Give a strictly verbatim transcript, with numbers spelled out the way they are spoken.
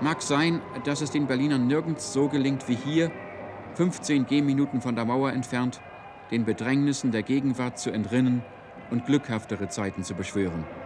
Mag sein, dass es den Berlinern nirgends so gelingt wie hier, fünfzehn Gehminuten von der Mauer entfernt, den Bedrängnissen der Gegenwart zu entrinnen und glückhaftere Zeiten zu beschwören.